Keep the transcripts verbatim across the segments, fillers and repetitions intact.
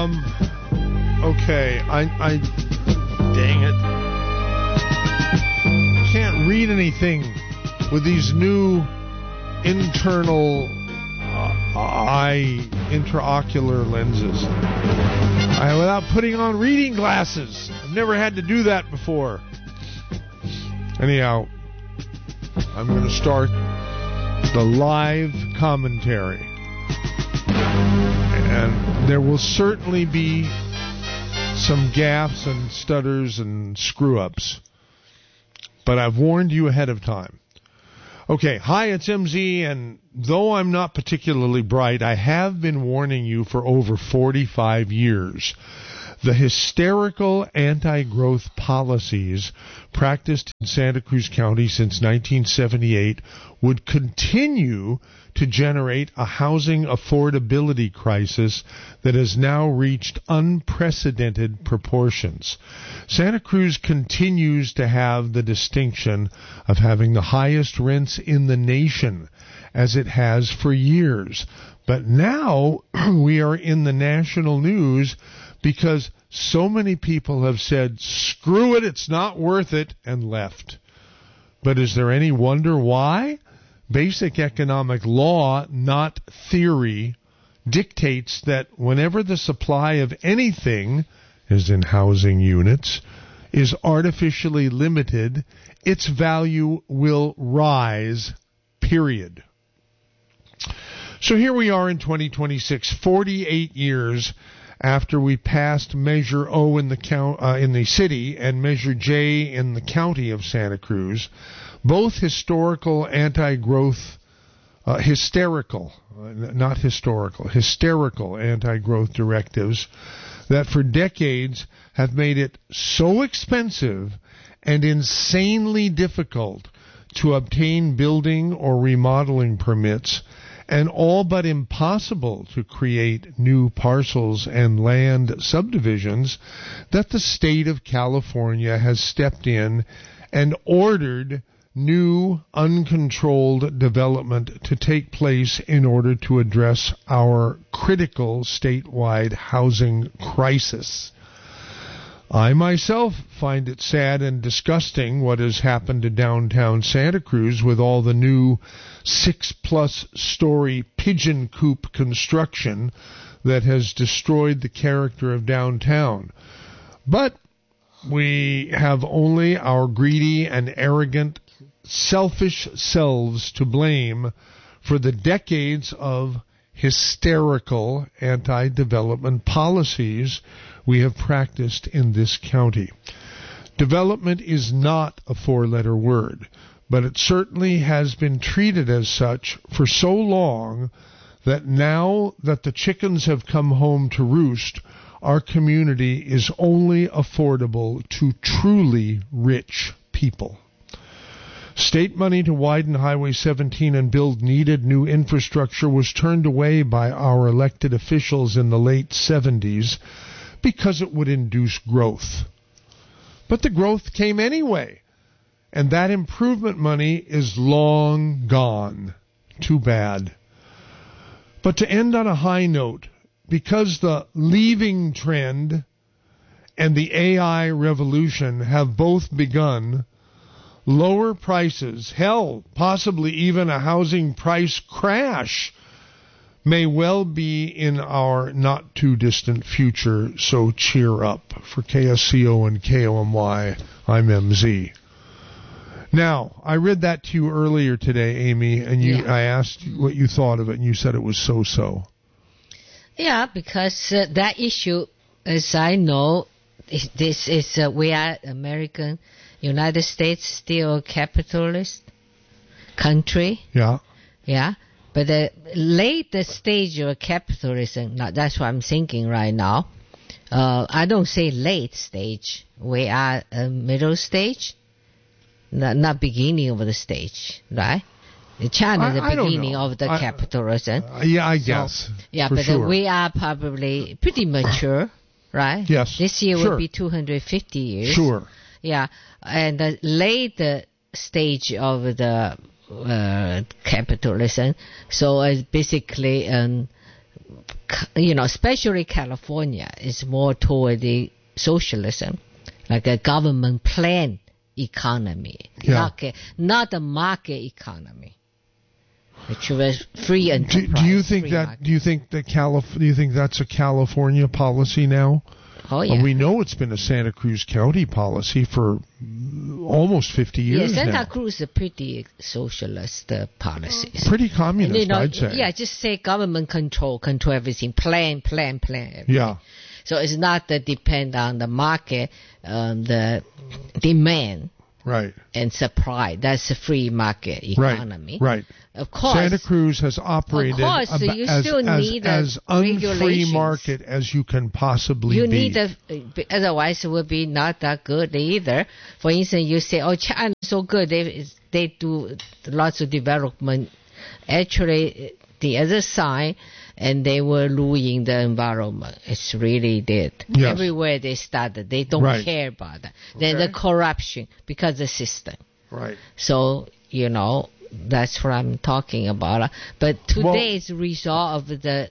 Um. Okay. I. I. Dang it. Can't read anything with these new internal uh, eye intraocular lenses. I, without putting on reading glasses. I've never had to do that before. Anyhow, I'm going to start the live commentary. And there will certainly be some gaffes and stutters and screw-ups. But I've warned you ahead of time. Okay, hi, it's M Z, and though I'm not particularly bright, I have been warning you for over forty-five years. The hysterical anti-growth policies practiced in Santa Cruz County since nineteen seventy-eight would continue to generate a housing affordability crisis that has now reached unprecedented proportions. Santa Cruz continues to have the distinction of having the highest rents in the nation, as it has for years. But now we are in the national news because so many people have said, screw it, it's not worth it, and left. But is there any wonder why? Basic economic law, not theory, dictates that whenever the supply of anything, as in housing units, is artificially limited, its value will rise, period. So here we are in twenty twenty-six, forty-eight years after we passed Measure O in the count, uh, in the city and Measure J in the county of Santa Cruz, both historical anti-growth, uh, hysterical, uh, not historical, hysterical anti-growth directives that for decades have made it so expensive and insanely difficult to obtain building or remodeling permits, and all but impossible to create new parcels and land subdivisions, that the state of California has stepped in and ordered new uncontrolled development to take place in order to address our critical statewide housing crisis. I myself find it sad and disgusting what has happened to downtown Santa Cruz with all the new six-plus story pigeon coop construction that has destroyed the character of downtown. But we have only our greedy and arrogant, selfish selves to blame for the decades of hysterical anti-development policies we have practiced in this county. Development is not a four-letter word, but it certainly has been treated as such for so long that now that the chickens have come home to roost, our community is only affordable to truly rich people. State money to widen Highway seventeen and build needed new infrastructure was turned away by our elected officials in the late seventies because it would induce growth. But the growth came anyway, and that improvement money is long gone. Too bad. But to end on a high note, because the leaving trend and the A I revolution have both begun, lower prices, hell, possibly even a housing price crash, may well be in our not-too-distant future, so cheer up. For K S C O and K O M Y, I'm M Z. Now, I read that to you earlier today, Amy, and you, yeah. I asked what you thought of it, and you said it was so-so. Yeah, because uh, that issue, as I know, is, this is uh, we are American, United States, still a capitalist country. Yeah. Yeah. But the later stage of capitalism, now that's what I'm thinking right now. Uh, I don't say late stage. We are a middle stage, not, not beginning of the stage, right? China is the I, I beginning of the I, capitalism. Uh, yeah, I guess. So, yeah, but sure. we we are probably pretty mature, right? Yes. This year sure. will be two hundred fifty years. Sure. Yeah, and the later stage of the uh, capitalism, so uh, basically um, you know, especially California is more toward the socialism, like a government plan economy, Yeah. not, a, not a market economy. Which was free Do, enterprise. do you think free that? market. Do you think that Calif- Do you think that's a California policy now? Oh yeah. Well, we know it's been a Santa Cruz County policy for almost fifty yeah, years Santa now. Cruz is pretty socialist uh, policies. Pretty communist, you know, I'd say. Yeah, just say government control, control everything, plan, plan, plan. Everything. Yeah. So it's not that depend on the market, um, the demand Right. and supply. That's a free market economy. Right. Right. Of course. Santa Cruz has operated Of course, ab- you as, still as, need as a unfree regulations. market as you can possibly You be. need a, otherwise it would be not that good either. For instance, you say, oh, China is so good, they they do lots of development. Actually, the other side, and they were ruining the environment. It's really did. Yes. Everywhere they started, they don't Right. care about that. Then Okay. the corruption, because of the system. Right. So, you know, that's what I'm talking about. But today's result of the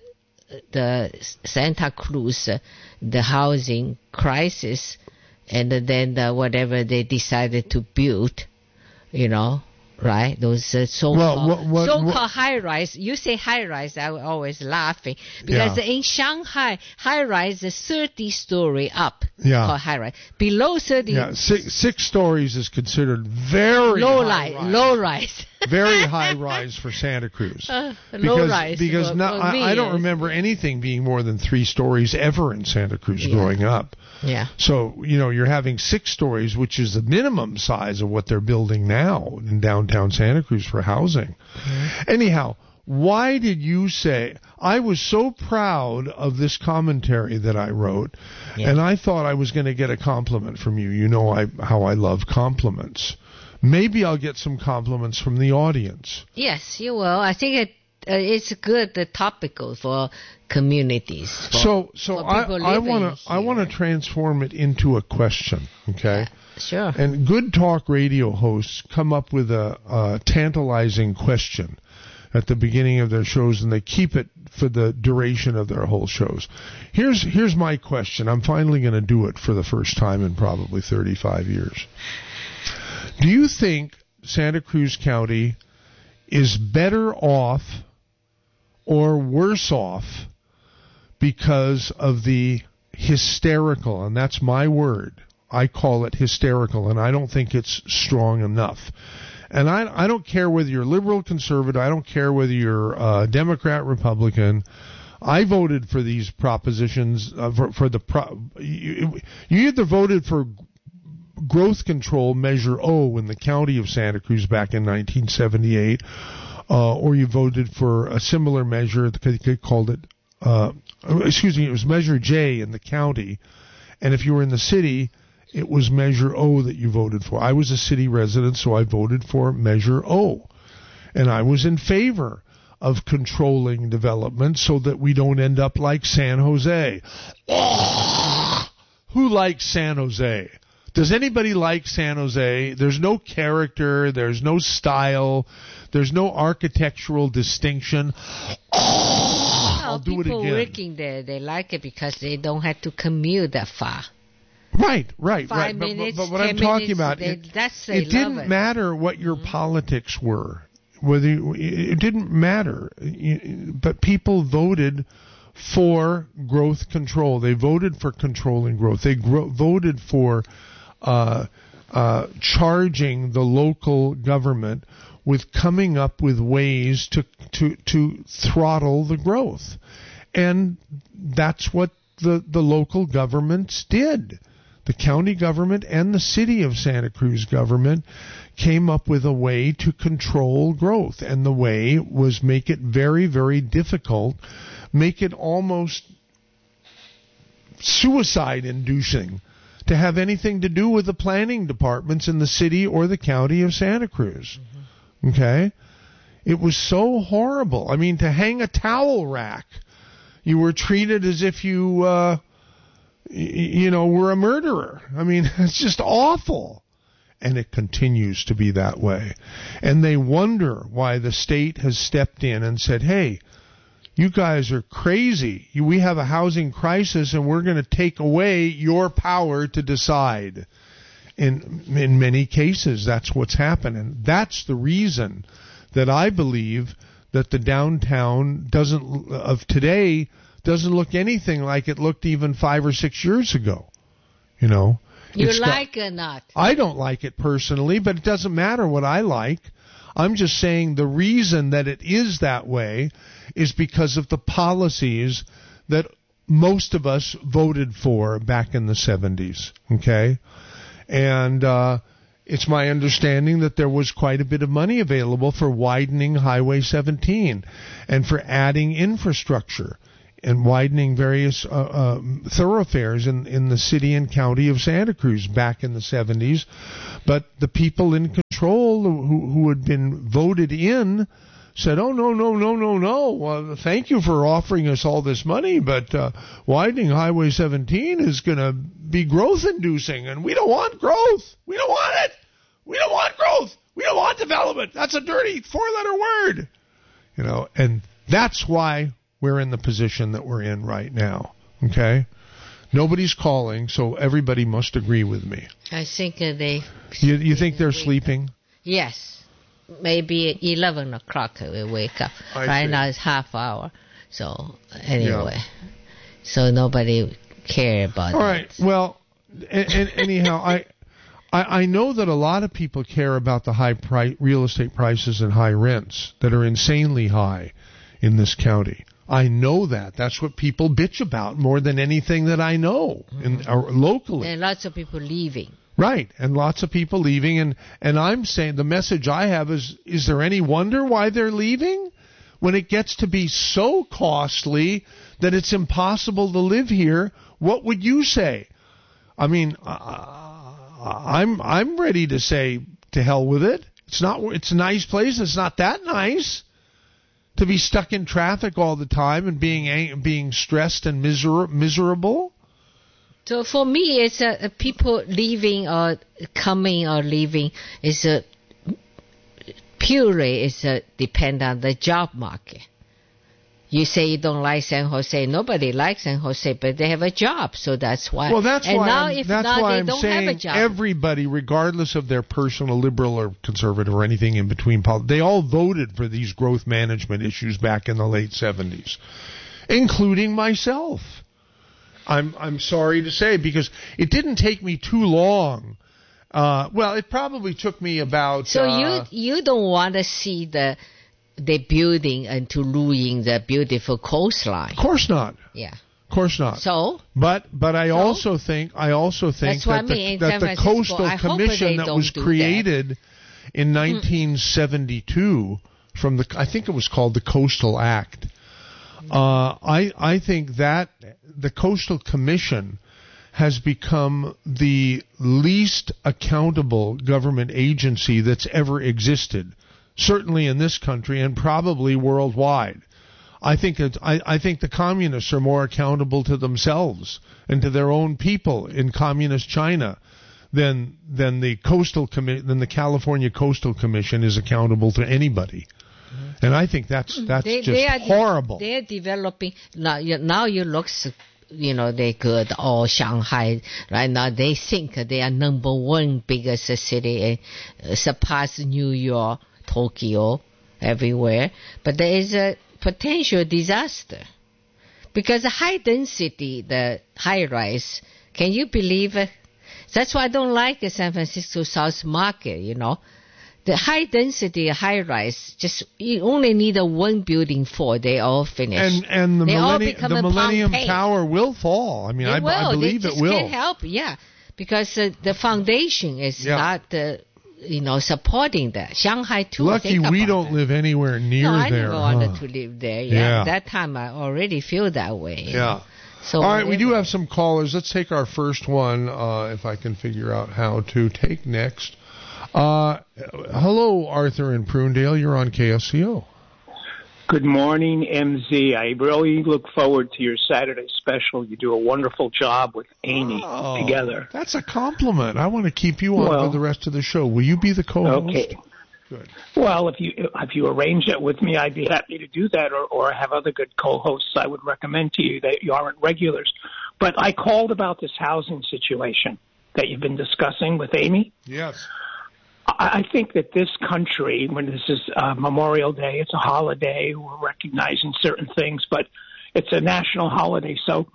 the Santa Cruz, uh, the housing crisis, and then the, whatever they decided to build, you know, right? Those uh, so-called, Well, what- what- so-called what- high-rise. You say high-rise, I'm always laughing. Because Yeah. in Shanghai, high-rise is thirty-story up. Yeah. Called high-rise. Below thirty, Yeah, six, six stories is considered very low high rise. rise. Low rise. Very high rise for Santa Cruz. Uh, because low rise. because for- no, for I, me I don't is- remember anything being more than three stories ever in Santa Cruz Yeah. growing up. Yeah. So, you know, you're having six stories, which is the minimum size of what they're building now in downtown Santa Cruz for housing. Mm-hmm. Anyhow, why did you say, I was so proud of this commentary that I wrote, Yeah. and I thought I was going to get a compliment from you. You know I, how I love compliments. Maybe I'll get some compliments from the audience. Yes, you will. I think it uh, it's good, uh, topical for communities. For, So, so for I, people I living want to, I want to here. transform it into a question. Okay. Sure. And good talk radio hosts come up with a, a tantalizing question at the beginning of their shows, and they keep it for the duration of their whole shows. Here's here's my question. I'm finally going to do it for the first time in probably thirty-five years. Do you think Santa Cruz County is better off or worse off because of the hysterical, and that's my word, I call it hysterical, and I don't think it's strong enough. And I, I don't care whether you're liberal, conservative, I don't care whether you're uh, Democrat, Republican. I voted for these propositions, uh, for, for the, pro- you, you either voted for growth control measure O in the county of Santa Cruz back in nineteen seventy-eight, uh, or you voted for a similar measure, they called it, uh, excuse me, it was measure J in the county, and if you were in the city, it was measure O that you voted for. I was a city resident, so I voted for measure O, and I was in favor of controlling development so that we don't end up like San Jose. Who likes San Jose? Does anybody like San Jose? There's no character. There's no style. There's no architectural distinction. I'll do it people again. working there, they like it because they don't have to commute that far. Right, right, Five right. But- minutes, but, but what ten I'm talking minutes, about, they- it, that's they it didn't love it. matter what your politics were. Whether you, it didn't matter, You- but people voted for growth control. They voted for controlling growth. They gro- voted for uh, uh, charging the local government with coming up with ways to to to throttle the growth, and that's what the the local governments did. The county government and the city of Santa Cruz government came up with a way to control growth, and the way was make it very, very difficult, make it almost suicide-inducing to have anything to do with the planning departments in the city or the county of Santa Cruz. Mm-hmm. Okay? It was so horrible. I mean, to hang a towel rack, you were treated as if you, uh, y- you know, were a murderer. I mean, it's just awful. And it continues to be that way. And they wonder why the state has stepped in and said, hey, you guys are crazy. You, we have a housing crisis, and we're going to take away your power to decide. In in many cases, that's what's happening. That's the reason that I believe that the downtown doesn't of today doesn't look anything like it looked even five or six years ago. You know, you it's like not, it or not? I don't like it personally, but it doesn't matter what I like. I'm just saying the reason that it is that way is because of the policies that most of us voted for back in the seventies. Okay, and uh, it's my understanding that there was quite a bit of money available for widening Highway seventeen and for adding infrastructure and widening various uh, uh, thoroughfares in, in the city and county of Santa Cruz back in the seventies. But the people in control who, who had been voted in said, oh, no, no, no, no, no. Uh, thank you for offering us all this money, but uh, widening Highway seventeen is going to be growth-inducing, and we don't want growth. We don't want it. We don't want growth. We don't want development. That's a dirty four-letter word. You know, and that's why we're in the position that we're in right now, okay? Nobody's calling, so everybody must agree with me. I think uh, they... You, you think they're sleeping? Yes. Maybe eleven o'clock we wake up. I right see. now it's half hour. So, anyway. Yeah. So nobody care about All that. All right. Well, and, and anyhow, I... I, I know that a lot of people care about the high price, real estate prices and high rents that are insanely high in this county. I know that. That's what people bitch about more than anything that I know in Mm-hmm. or locally. And lots of people leaving. Right, and lots of people leaving. And, and I'm saying the message I have is, is there any wonder why they're leaving? When it gets to be so costly that it's impossible to live here, what would you say? I mean... Uh, I'm I'm ready to say to hell with it. It's not. It's a nice place. It's not that nice to be stuck in traffic all the time and being being stressed and miser- miserable. So for me, it's uh, people leaving or coming or leaving is a purely is a depend on the job market. You say you don't like San Jose. Nobody likes San Jose, but they have a job, so that's why. Well, that's and why now I'm, if that's now why they I'm don't saying have a job. Everybody, regardless of their personal liberal or conservative or anything in between, they all voted for these growth management issues back in the late seventies, including myself. I'm I'm sorry to say, because it didn't take me too long. Uh, well, it probably took me about. So uh, you you don't want to see the. the building and to ruin the beautiful coastline. Of course not. Yeah. Of course not. So? But but I so? also think I also think That's what that I mean, the, that the Coastal I Commission that was created that. in nineteen seventy-two from the I think it was called the Coastal Act. Uh, I I think that the Coastal Commission has become the least accountable government agency that's ever existed. Certainly in this country and probably worldwide. I think it, I, I think the communists are more accountable to themselves and to their own people in communist China than than the coastal commi- than the California Coastal Commission is accountable to anybody. Mm-hmm. And I think that's that's they, just they are horrible. De- they're developing now. You, now you look, you know, they're good. Or Shanghai right now, they think they are number one biggest city, uh, surpass New York. Tokyo, everywhere, but there is a potential disaster because the high density, the high rise. Can you believe it? That's why I don't like the San Francisco South Market. You know, the high density, high rise. Just you only need a one building for they all finish. And and the, they millenni- the Millennium Pompeii. Tower will fall. I mean, I, will. I believe they just it will. Can't help, yeah, because uh, the foundation is yeah. not. Uh, You know, supporting that. Shanghai too. Lucky we don't that. live anywhere near no, I there. never huh? wanted to live there. Yeah, yeah. At that time I already feel that way. Yeah. Know? So all right, whatever. we do have some callers. Let's take our first one, uh, if I can figure out how to take next. Uh, hello, Arthur in Prunedale. You're on K S C O. Good morning, M Z. I really look forward to your Saturday special. You do a wonderful job with Amy oh, together. That's a compliment. I want to keep you on well, for the rest of the show. Will you be the co-host? Okay. Good. Well, if you if you arrange it with me, I'd be happy to do that, or, or have other good co-hosts I would recommend to you that you aren't regulars. But I called about this housing situation that you've been discussing with Amy. Yes. I, I think that this country, when this is uh, Memorial Day, it's a holiday, we're recognizing certain things, but it's a national holiday. So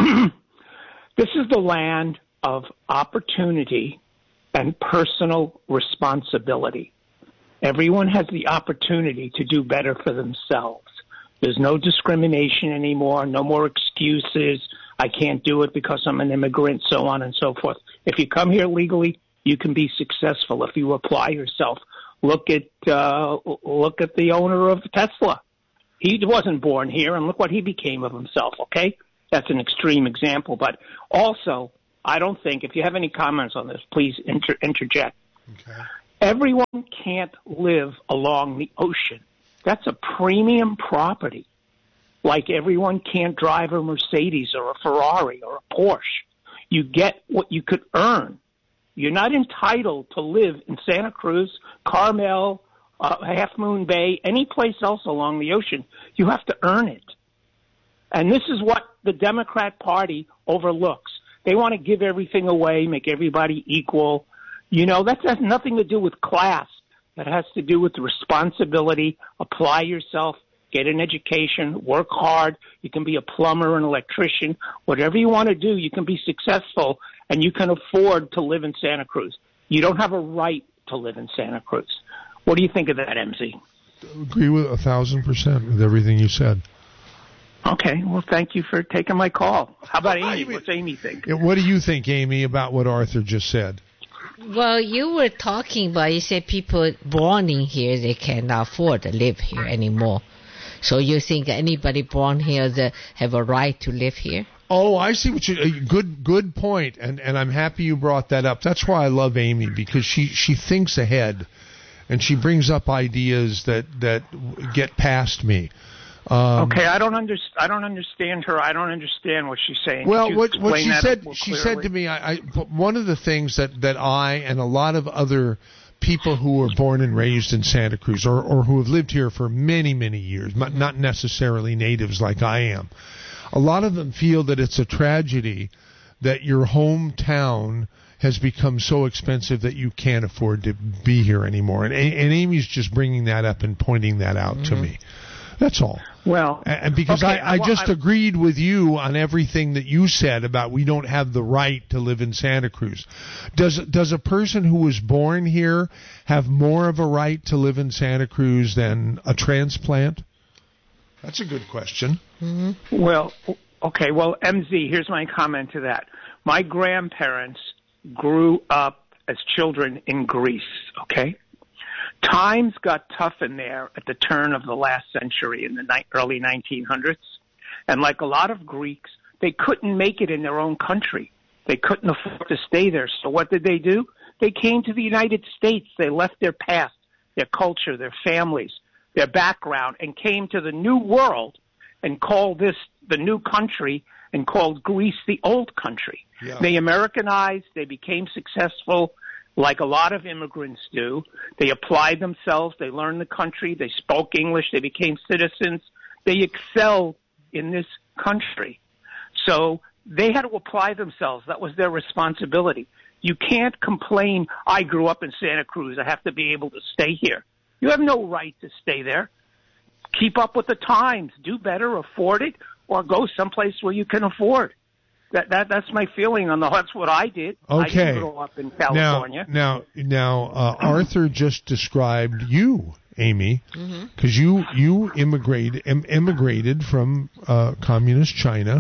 this is the land of opportunity and personal responsibility. Everyone has the opportunity to do better for themselves. There's no discrimination anymore, no more excuses. I can't do it because I'm an immigrant, so on and so forth. If you come here legally, you can be successful if you apply yourself. Look at uh, look at the owner of Tesla. He wasn't born here, and look what he became of himself, okay? That's an extreme example. But also, I don't think, if you have any comments on this, please inter- interject. Okay. Everyone can't live along the ocean. That's a premium property. Like everyone can't drive a Mercedes or a Ferrari or a Porsche. You get what you could earn. You're not entitled to live in Santa Cruz, Carmel, uh, Half Moon Bay, any place else along the ocean. You have to earn it. And this is what the Democrat Party overlooks. They want to give everything away, make everybody equal. You know, that has nothing to do with class. That has to do with responsibility. Apply yourself, get an education, work hard. You can be a plumber, an electrician, whatever you want to do. You can be successful, and you can afford to live in Santa Cruz. You don't have a right to live in Santa Cruz. What do you think of that, M Z? Agree with a thousand percent with everything you said. Okay, well, thank you for taking my call. How about Amy? What's Amy think? What do you think, Amy, about what Arthur just said? Well, you were talking about, you said people born in here, they cannot afford to live here anymore. So you think anybody born here that have a right to live here? Oh, I see what you. Uh, good, good point, and and I'm happy you brought that up. That's why I love Amy, because she she thinks ahead, and she brings up ideas that that get past me. Um, okay, I don't understand. I don't understand her. I don't understand what she's saying. Well, what what she said, she clearly? said to me, I, I one of the things that that I and a lot of other people who were born and raised in Santa Cruz, or or who have lived here for many many years, not not necessarily natives like I am, a lot of them feel that it's a tragedy that your hometown has become so expensive that you can't afford to be here anymore. And and Amy's just bringing that up and pointing that out mm-hmm. to me. That's all. Well, and because okay, I, I well, just I, agreed with you on everything that you said about we don't have the right to live in Santa Cruz. Does does a person who was born here have more of a right to live in Santa Cruz than a transplant? That's a good question. Mm-hmm. Well, okay. Well, M Z, here's my comment to that. My grandparents grew up as children in Greece, okay? Times got tough in there at the turn of the last century in the ni- early nineteen hundreds. And like a lot of Greeks, they couldn't make it in their own country. They couldn't afford to stay there. So what did they do? They came to the United States. They left their past, their culture, their families, their background, and came to the new world and called this the new country and called Greece the old country. Yeah. They Americanized. They became successful. Like a lot of immigrants do. They applied themselves, they learned the country, they spoke English, they became citizens, they excelled in this country. So they had to apply themselves. That was their responsibility. You can't complain, I grew up in Santa Cruz, I have to be able to stay here. You have no right to stay there. Keep up with the times, do better, afford it, or go someplace where you can afford. That that that's my feling on the. That's what I did. Okay. I didn't grow up in California. Now, now, now uh, Arthur just described you, Amy, because mm-hmm. you you immigrated em, immigrated from uh, communist China,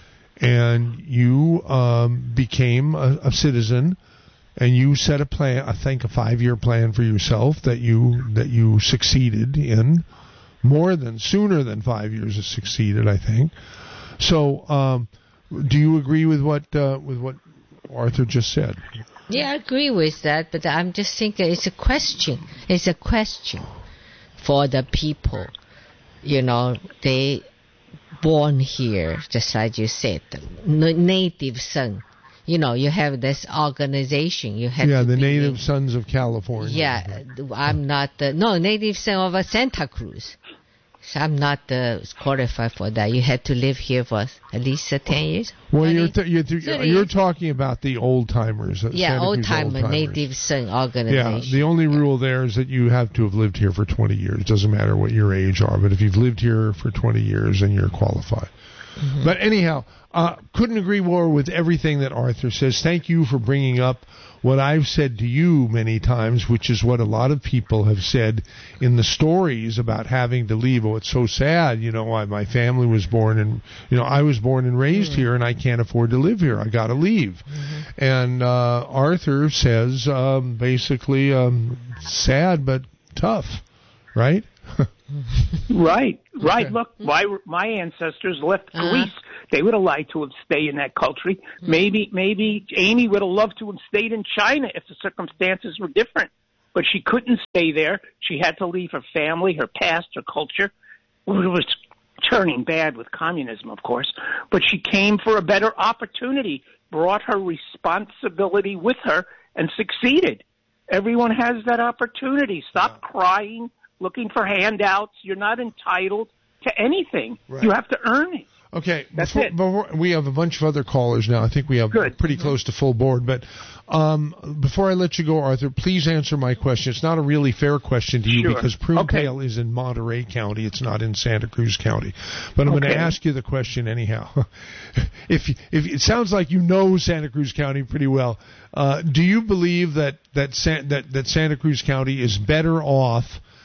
and you um, became a, a citizen, and you set a plan. I think a five year plan for yourself that you that you succeeded in, more than sooner than five years has succeeded. I think so. Um, Do you agree with what uh, with what Arthur just said? Yeah, I agree with that, but I'm just thinking it's a question. It's a question for the people. You know, they born here, just like you said, the native son. you know, you have this organization. You have yeah, to the be Native in, Sons of California. Yeah, I'm not the, no, Native Son of Santa Cruz. So I'm not uh, qualified for that. You had to live here for at least uh, ten years. Well, you're, th- you're, th- thirty you're talking about the old timers. Yeah, old timer, Native Son organization. Yeah, the only rule there is that you have to have lived here for twenty years. It doesn't matter what your age are, but if you've lived here for twenty years, then you're qualified. Mm-hmm. But anyhow, uh, couldn't agree more with everything that Arthur says. Thank you for bringing up what I've said to you many times, which is what a lot of people have said in the stories about having to leave. Oh, it's so sad. You know, I, my family was born and, you know, I was born and raised mm-hmm. here and I can't afford to live here. I got to leave. Mm-hmm. And uh, Arthur says um, basically um, sad but tough, right? Right, right. Okay. Look, my my ancestors left Uh-huh. Greece. They would have liked to have stayed in that country. Mm-hmm. Maybe, maybe Amy would have loved to have stayed in China if the circumstances were different. But she couldn't stay there. She had to leave her family, her past, her culture. It was turning bad with communism, of course. But she came for a better opportunity, brought her responsibility with her, and succeeded. Everyone has that opportunity. Stop yeah. crying, looking for handouts. You're not entitled to anything. Right. You have to earn it. Okay, That's before, it. Before, we have a bunch of other callers now. I think we have Good. pretty close to full board. But um, before I let you go, Arthur, please answer my question. It's not a really fair question to you Sure. because Prunedale okay. is in Monterey County. It's not in Santa Cruz County. But I'm okay. going to ask you the question anyhow. if if it sounds like you know Santa Cruz County pretty well, uh, do you believe that that, San, that that Santa Cruz County is better off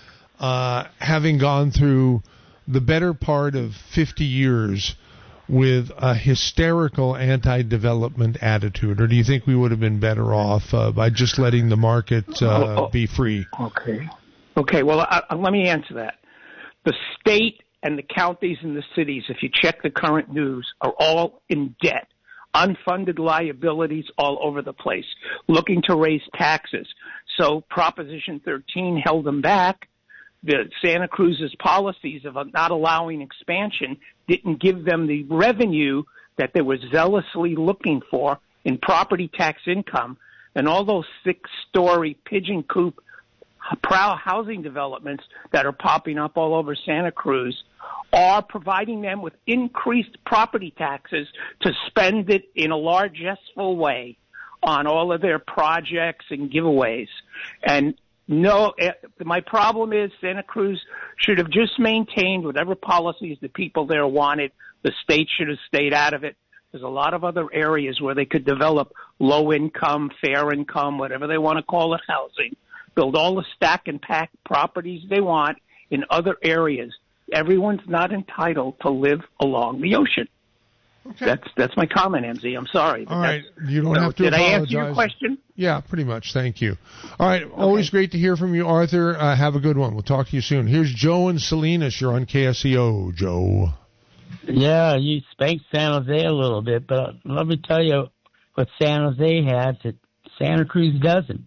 uh, having gone through the better part of fifty years with a hysterical anti-development attitude, or do you think we would have been better off uh, by just letting the market uh, oh, oh. be free? Okay. Okay, well, I, I, let me answer that. The state and the counties and the cities, if you check the current news, are all in debt. Unfunded liabilities all over the place, looking to raise taxes. So Proposition thirteen held them back. The Santa Cruz's policies of not allowing expansion didn't give them the revenue that they were zealously looking for in property tax income. And all those six-story pigeon coop proud housing developments that are popping up all over Santa Cruz are providing them with increased property taxes to spend it in a largessful way on all of their projects and giveaways. And No, my problem is Santa Cruz should have just maintained whatever policies the people there wanted. The state should have stayed out of it. There's a lot of other areas where they could develop low income, fair income, whatever they want to call it, housing. Build all the stack and pack properties they want in other areas. Everyone's not entitled to live along the ocean. Okay. That's that's my comment, M Z. I'm sorry. All right. You don't so have to did apologize. I answer your question? Yeah, pretty much. Thank you. All right. Okay. Always great to hear from you, Arthur. Uh, have a good one. We'll talk to you soon. Here's Joe and Salinas. You're on K S E O, Joe. Yeah, you spanked San Jose a little bit, but let me tell you what San Jose has that Santa Cruz doesn't.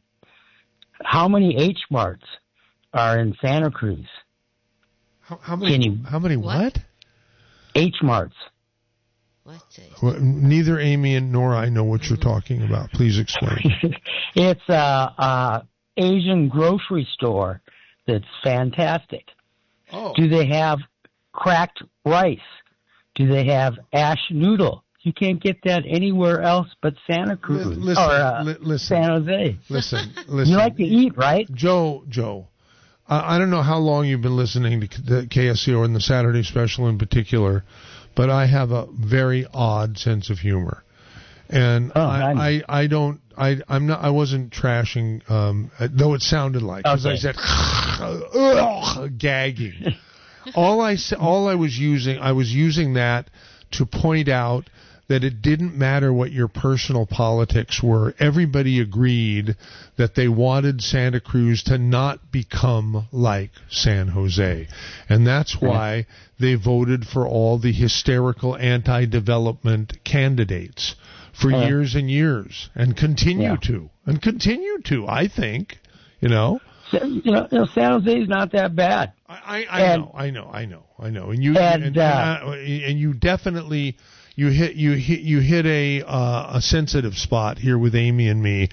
How many H Marts are in Santa Cruz? How, how many? You, how many what? what? H Marts. Well, neither Amy and nor I know what you're talking about. Please explain. It's a, a Asian grocery store that's fantastic. Oh. Do they have cracked rice? Do they have ash noodle? You can't get that anywhere else but Santa Cruz listen, or uh, li- listen, San Jose. Listen, listen. You like to eat, right? Joe, Joe, uh, I don't know how long you've been listening to the K S E O and the Saturday Special in particular, but I have a very odd sense of humor, and oh, I, I, I don't, I, I'm not, I wasn't trashing, um, though it sounded like, because okay. I said, ugh, gagging. all I, all I was using, I was using that to point out that it didn't matter what your personal politics were. Everybody agreed that they wanted Santa Cruz to not become like San Jose. And that's why they voted for all the hysterical anti-development candidates for uh, years and years, and continue yeah. to, and continue to, I think, you know. You know, you know San Jose's not that bad. I, I, I and, know, I know, I know, I know. And you, and, and, uh, and, and you definitely... you hit you hit you hit a uh, a sensitive spot here with Amy and me.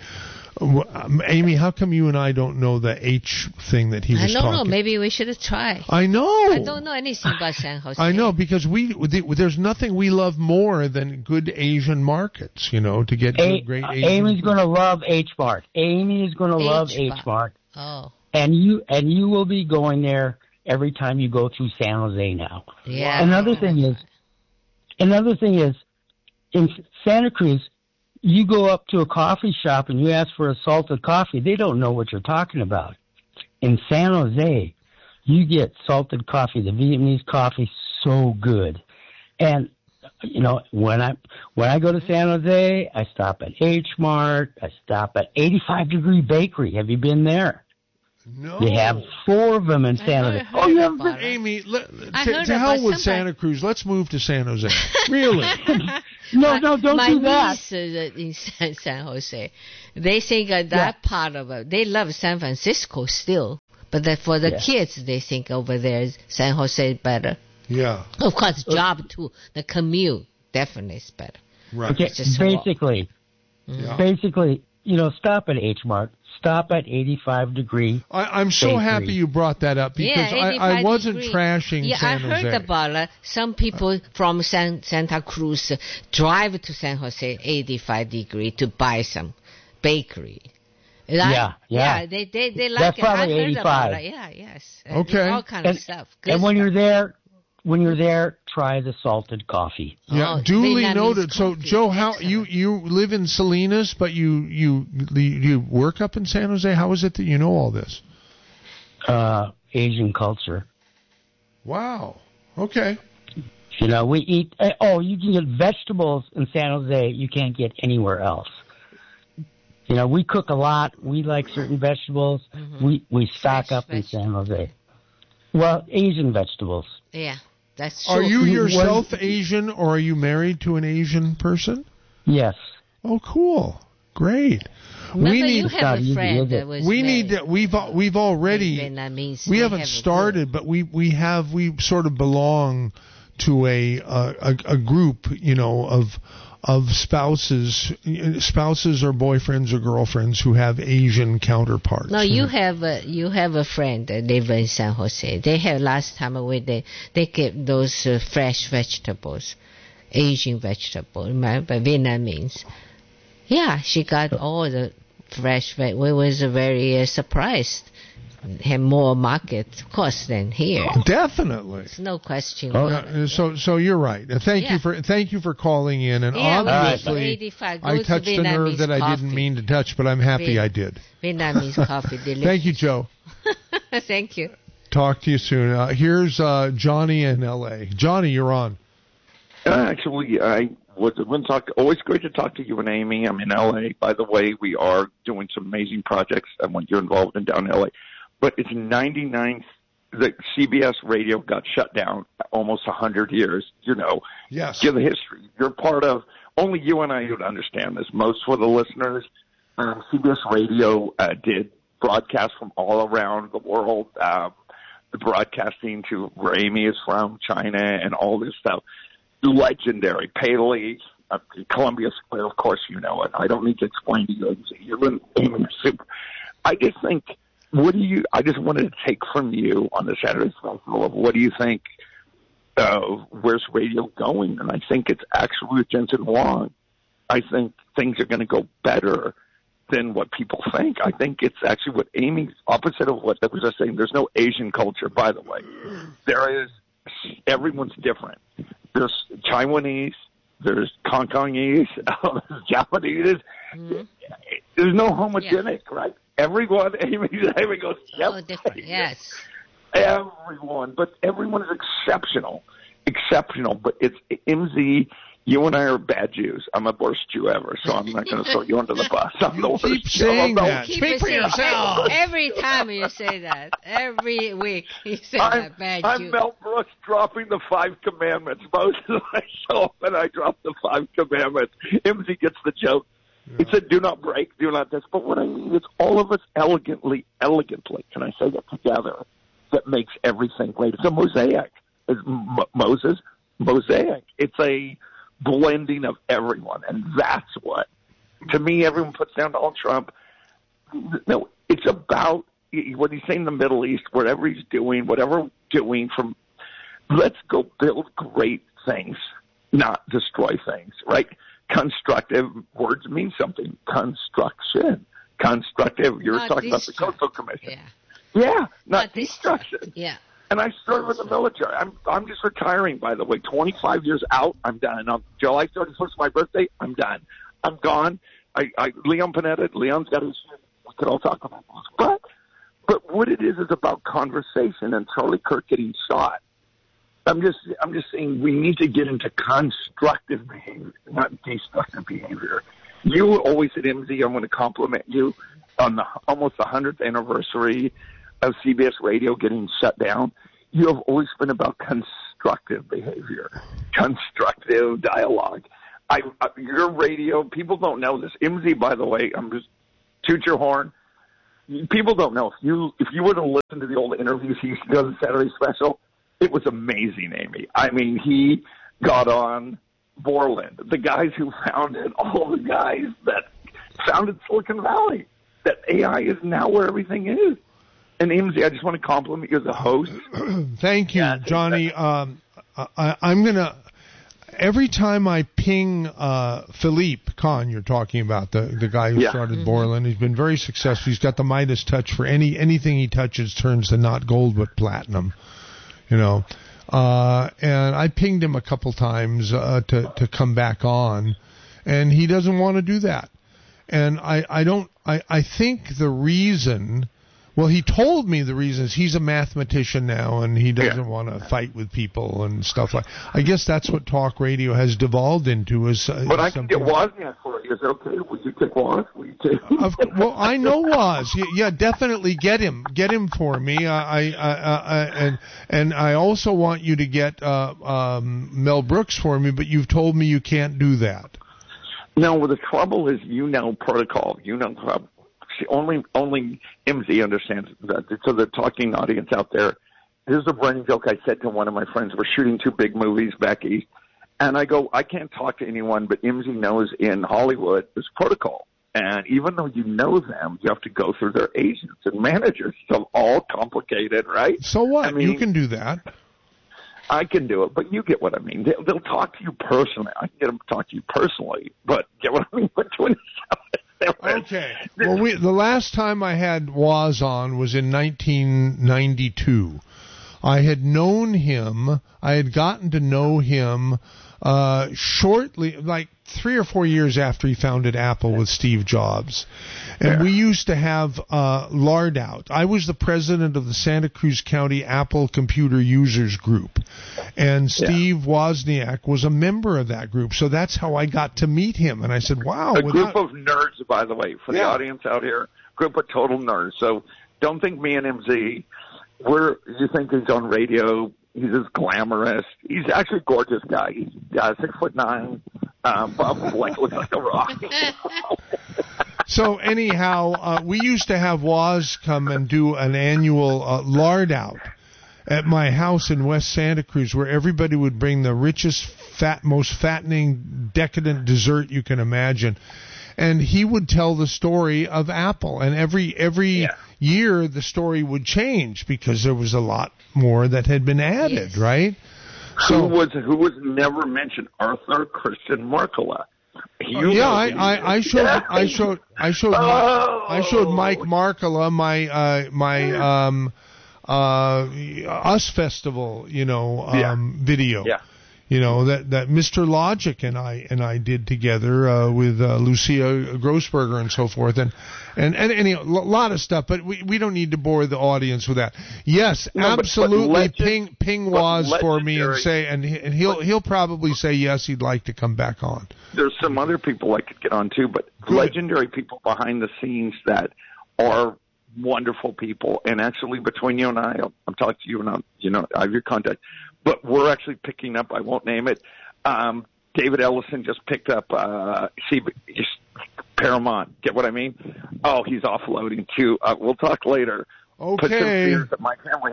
Um, Amy, how come you and I don't know the H thing that he was I don't talking? know. Maybe we should try. I know. I don't know anything about San Jose. I know, because we there's nothing we love more than good Asian markets, you know, to get A- good, great uh, Asian. Amy's going to love H Mart. Amy is going to love H Mart. Oh. And you and you will be going there every time you go through San Jose now. Yeah. Another thing is, another thing is, in Santa Cruz, you go up to a coffee shop and you ask for a salted coffee. They don't know what you're talking about. In San Jose, you get salted coffee, the Vietnamese coffee, so good. And you know, when I when I go to San Jose, I stop at H Mart. I stop at eighty-five Degree Bakery. Have you been there? No. They have four of them in San Jose. Oh, you haven't been, it. Amy, let, I to, heard to hell about with somebody- Santa Cruz. Let's move to San Jose. Really? No, no, don't my do that. niece is in San, San Jose. They think uh, that Yeah. part of it. They love San Francisco still, but that for the Yeah. kids, they think over there is San Jose is better. Yeah. Of course, job too. The commute definitely is better. Right. Okay, It's just a walk. basically, Yeah. basically, you know, stop at H Mart. Stop at eighty-five Degree. I, I'm so Bakery. happy you brought that up because Yeah, I, I eighty-five wasn't degree. trashing Yeah, San I heard Jose. about uh, some people from San, Santa Cruz uh, drive to San Jose eighty-five degree to buy some bakery. Right? Yeah, yeah. they they they like That's it. I probably heard about eighty-five. it. Yeah, yes. And Okay. all kind And, of stuff. Good and when stuff. you're there, when you're there, try the salted coffee. Yeah, Oh, duly Vietnamese noted. So, coffee. Joe, how Excellent. you you live in Salinas, but you you you work up in San Jose? How is it that you know all this? Uh, Asian culture. Wow. Okay. You know, we eat. uh, Oh, you can get vegetables in San Jose you can't get anywhere else. You know, we cook a lot. We like certain vegetables. Mm-hmm. We we stock Fresh up in vegetables. San Jose. Well, Asian vegetables. Yeah, that's true. Are you You- yourself when- Asian, or are you married to an Asian person? Yes. Oh, cool. Great. Remember, we you need have Not a easy, friend is it? that was we need married. to, we've al- we've already Vietnamese. we They haven't have a started, but we we have we sort of belong to a uh, a, a group, you know, of of spouses spouses or boyfriends or girlfriends who have Asian counterparts. No, you have a you have a friend that live in San Jose. They have last time we they they get those uh, fresh vegetables, Asian vegetable, remember Vietnamese. Yeah, she got all the fresh. Ve- we was uh, very uh, surprised. Have more market, of course, than here. Definitely. There's no question. Oh, about it. Uh, so so you're right. Uh, Thank you Yeah. for thank you for calling in, and Yeah, obviously eighty-five. Go I to touched a Vietnamese nerve that I didn't coffee. mean to touch, but I'm happy Viet- I did. Vietnamese coffee, delicious. Thank you, Joe. Thank you. Talk to you soon. Uh, here's uh, Johnny in L A. Johnny, you're on. Uh, actually, I was when talk. Always great to talk to you and Amy. I'm in L A. By the way, we are doing some amazing projects and what you're involved in down in L A. But it's ninety-nine. The C B S radio got shut down almost one hundred years. You know, Yes. give the history. You're part of. Only you and I would understand this. Most for the listeners, um, C B S Radio uh, did broadcasts from all around the world. Um, the broadcasting to where Amy is from, China, and all this stuff. Legendary. Paley, uh, Columbia Square, of course you know it. I don't need to explain to you. You're in Amy Super. I just think, what do you, I just wanted to take from you on the Saturday Festival of what do you think of where's radio going? And I think it's actually with Jensen Wong. I think things are going to go better than what people think. I think it's actually what Amy's opposite of what I was just saying. There's no Asian culture, by the way. There is, everyone's different. There's Taiwanese, there's Hong Kongese, there's Japanese. Mhm. There's no homogenic, right? Everyone, Amy, Amy goes, yep. Oh, different. Yes. Everyone, but everyone is exceptional, exceptional. But it's M Z. You and I are bad Jews. I'm the worst Jew ever, so I'm not going to throw you under the bus. I'm You the worst. keep Jew. saying I'm the- that. Keep Speak it for saying- yourself. Every time you say that, every week you say I'm, that bad I'm Jew. Mel Brooks dropping the five commandments. Most of I show up and I drop the five commandments. M Z gets the joke. He said, do not break, do not this. But what I mean is all of us elegantly, elegantly, can I say that together, that makes everything great. It's a mosaic. It's M- Moses, mosaic. It's a blending of everyone, and that's what, to me, everyone puts down Donald Trump. No, it's about what he's saying in the Middle East, whatever he's doing, whatever doing from, let's go build great things, not destroy things, right? Constructive words mean something. Construction. Constructive, you were Not talking about the destruct- Coastal Commission. Yeah. Yeah, not, Not destruction. destruct- Yeah. And I started with the military. I'm I'm just retiring, by the way. twenty-five years out, I'm done. On July thirty-first, my birthday, I'm done. I'm gone. I, I Leon Panetta, Leon's got his shit. We could all talk about this. But, but what it is is about conversation and Charlie Kirk getting shot. I'm just I'm just saying we need to get into constructive behavior, not destructive behavior. You always at M Z, I'm going to compliment you on the almost the hundredth anniversary of C B S Radio getting shut down. You have always been about constructive behavior, constructive dialogue. I, I your radio, people don't know this. M Z, by the way, I'm just toot your horn. People don't know if you if you were to listen to the old interviews he used to do on the Saturday Special. It was amazing, Amy. I mean, he got on Borland, the guys who founded, all the guys that founded Silicon Valley, that A I is now where everything is. And M Z, I just want to compliment you as a host. Thank you, Yeah, Johnny. Um, I, I'm going to, every time I ping uh, Philippe Kahn, you're talking about, the, the guy who Yeah. started mm-hmm. Borland, he's been very successful. He's got the Midas touch for any anything he touches turns to not gold but platinum. You know, uh, and I pinged him a couple times uh, to to come back on, and he doesn't want to do that. And I, I don't I, I think the reason, well, he told me the reason is he's a mathematician now and he doesn't yeah. want to fight with people and stuff like. I guess that's what talk radio has devolved into. Is uh, but I can get Wozniak for you. Is it okay? Would you take Woz? Will you take? Of, well, I know Woz. Yeah, definitely get him. Get him for me. I, I, I, I and and I also want you to get uh, um, Mel Brooks for me. But you've told me you can't do that. No, well, the trouble is, you know, protocol. You know, uh, only only M Z understands that. So the talking audience out there. Here's a running joke I said to one of my friends. We're shooting two big movies back east. And I go, I can't talk to anyone, but M Z knows in Hollywood there's protocol. And even though you know them, you have to go through their agents and managers. So all complicated, right? So what? I mean, you can do that. I can do it, but you get what I mean. They'll, they'll talk to you personally. I can get them to talk to you personally, but get what I mean? We're doing Okay. Well, we, the last time I had Woz on was in nineteen ninety-two. I had known him. I had gotten to know him uh, shortly, like three or four years after he founded Apple with Steve Jobs. And yeah. we used to have uh, Lard out. I was the president of the Santa Cruz County Apple Computer Users Group. And Steve yeah. Wozniak was a member of that group. So that's how I got to meet him. And I said, wow. A without... group of nerds, by the way, for yeah. the audience out here. Group of total nerds. So don't think me and M Z... We're, you think he's on radio, he's just glamorous. He's actually a gorgeous guy. He's uh, six foot nine, um, buff, like looks like a rock. So anyhow, uh, we used to have Woz come and do an annual uh, lard out at my house in West Santa Cruz, where everybody would bring the richest, fat, most fattening, decadent dessert you can imagine. And he would tell the story of Apple, and every every yeah. year the story would change because there was a lot more that had been added, yes. right? So, who was who was never mentioned? Arthur Christian Marcola. You yeah, I, I, I showed yeah. I showed I showed oh. I showed Mike Marcola my uh, my um uh Us Festival, you know, um yeah. video. Yeah. You know, that, that Mister Logic and I and I did together uh, with uh, Lucia Grossberger and so forth, and and and, and a lot of stuff. But we, we don't need to bore the audience with that. Yes, no, absolutely. But, but legend, ping ping Woz for me and say, and and he'll he'll probably say yes, he'd like to come back on. There's some other people I could get on too, but Good. legendary people behind the scenes that are wonderful people. And actually, between you and I, I'll, I'm talking to you and I'll, you know, I have your contact. But we're actually picking up, I won't name it, um, David Ellison just picked up uh, C B S, Paramount. Get what I mean? Oh, he's offloading too. Uh, we'll talk later. Okay. Put some fears that my family has.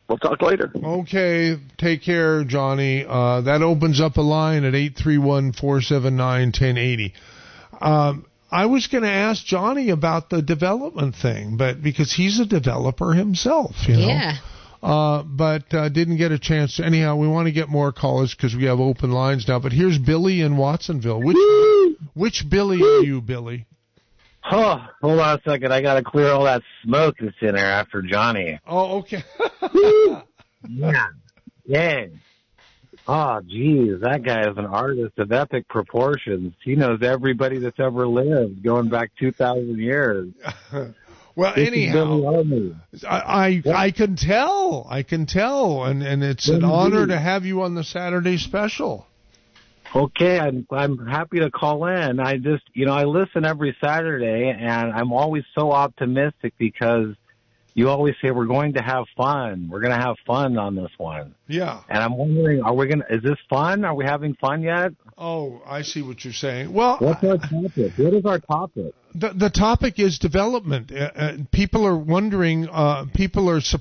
We'll talk later. Okay, take care, Johnny. Uh, that opens up a line at eight three one, four seven nine, one zero eight zero. Um, I was going to ask Johnny about the development thing, but because he's a developer himself, you know. Yeah. Uh, but uh, didn't get a chance to. Anyhow, we want to get more callers because we have open lines now. But here's Billy in Watsonville. Which which Billy are you, Billy? Oh, hold on a second. I got to clear all that smoke that's in there after Johnny. Oh, okay. Yeah. Dang. Oh, geez. That guy is an artist of epic proportions. He knows everybody that's ever lived, going back two thousand years. Well, This anyhow, I, I Yeah. I can tell. I can tell. And, and it's an honor to have you on the Saturday special. Okay, I'm I'm happy to call in. I just, you know, I listen every Saturday, and I'm always so optimistic because you always say we're going to have fun. We're going to have fun on this one. Yeah. And I'm wondering, are we going to, is this fun? Are we having fun yet? Oh, I see what you're saying. Well, What's our topic? What is our topic? The, the topic is development. Uh, uh, people are wondering, uh, people are surprised